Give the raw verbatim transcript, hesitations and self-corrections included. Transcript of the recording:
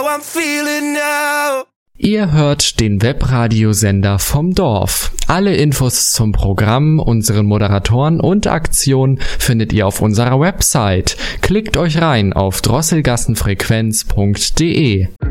I'm feeling now. Ihr hört den Webradiosender vom Dorf. Alle Infos zum Programm, unseren Moderatoren und Aktionen findet ihr auf unserer Website. Klickt euch rein auf drosselgassenfrequenz punkt de.